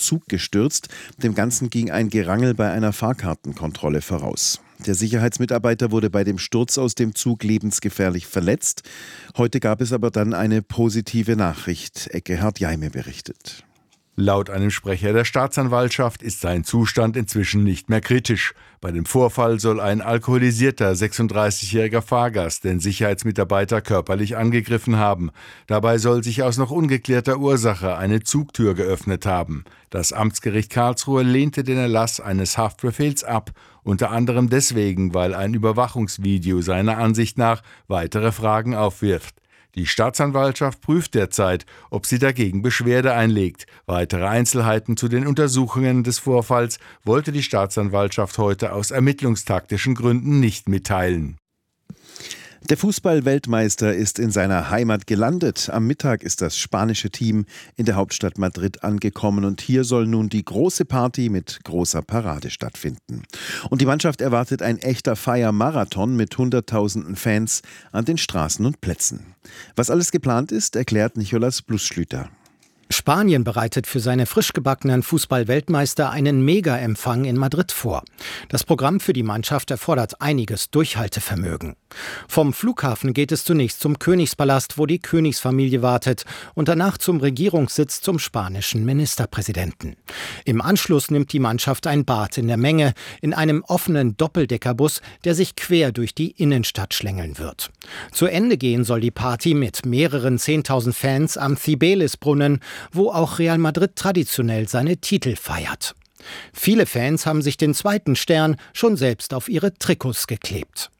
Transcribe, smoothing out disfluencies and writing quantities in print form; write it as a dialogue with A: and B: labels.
A: Zug gestürzt. Dem Ganzen ging ein Gerangel bei einer Fahrkartenkontrolle voraus. Der Sicherheitsmitarbeiter wurde bei dem Sturz aus dem Zug lebensgefährlich verletzt. Heute gab es aber dann eine positive Nachricht. Ekkehard Jaime berichtet.
B: Laut einem Sprecher der Staatsanwaltschaft ist sein Zustand inzwischen nicht mehr kritisch. Bei dem Vorfall soll ein alkoholisierter 36-jähriger Fahrgast den Sicherheitsmitarbeiter körperlich angegriffen haben. Dabei soll sich aus noch ungeklärter Ursache eine Zugtür geöffnet haben. Das Amtsgericht Karlsruhe lehnte den Erlass eines Haftbefehls ab, unter anderem deswegen, weil ein Überwachungsvideo seiner Ansicht nach weitere Fragen aufwirft. Die Staatsanwaltschaft prüft derzeit, ob sie dagegen Beschwerde einlegt. Weitere Einzelheiten zu den Untersuchungen des Vorfalls wollte die Staatsanwaltschaft heute aus ermittlungstaktischen Gründen nicht mitteilen.
A: Der Fußball-Weltmeister ist in seiner Heimat gelandet. Am Mittag ist das spanische Team in der Hauptstadt Madrid angekommen und hier soll nun die große Party mit großer Parade stattfinden. Und die Mannschaft erwartet ein echter Feiermarathon mit Hunderttausenden Fans an den Straßen und Plätzen. Was alles geplant ist, erklärt Nicholas Blußschlüter.
C: Spanien bereitet für seine frisch gebackenen Fußball-Weltmeister einen Mega-Empfang in Madrid vor. Das Programm für die Mannschaft erfordert einiges Durchhaltevermögen. Vom Flughafen geht es zunächst zum Königspalast, wo die Königsfamilie wartet, und danach zum Regierungssitz zum spanischen Ministerpräsidenten. Im Anschluss nimmt die Mannschaft ein Bad in der Menge in einem offenen Doppeldeckerbus, der sich quer durch die Innenstadt schlängeln wird. Zu Ende gehen soll die Party mit mehreren 10.000 Fans am Cibeles-Brunnen, wo auch Real Madrid traditionell seine Titel feiert. Viele Fans haben sich den zweiten Stern schon selbst auf ihre Trikots geklebt.